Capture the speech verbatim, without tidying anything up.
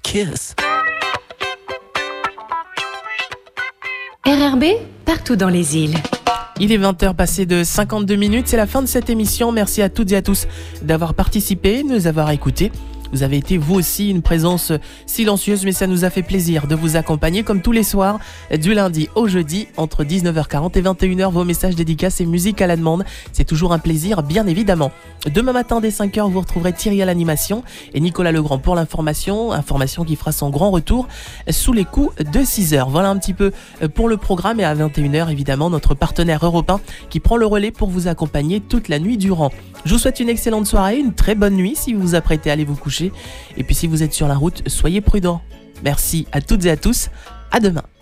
kiss. R R B, partout dans les îles. Il est vingt heures passées de cinquante-deux minutes, c'est la fin de cette émission. Merci à toutes et à tous d'avoir participé, de nous avoir écoutés. Vous avez été vous aussi une présence silencieuse, mais ça nous a fait plaisir de vous accompagner comme tous les soirs, du lundi au jeudi, entre dix-neuf heures quarante et vingt et une heures. Vos messages, dédicaces et musique à la demande, c'est toujours un plaisir, bien évidemment. Demain matin dès cinq heures, vous retrouverez Thierry à l'animation et Nicolas Legrand pour l'information, information qui fera son grand retour sous les coups de six heures. Voilà un petit peu pour le programme, et à vingt et une heures, évidemment, notre partenaire européen qui prend le relais pour vous accompagner toute la nuit durant. Je vous souhaite une excellente soirée, une très bonne nuit si vous vous apprêtez à aller vous coucher. Et puis si vous êtes sur la route, soyez prudents. Merci à toutes et à tous. À demain.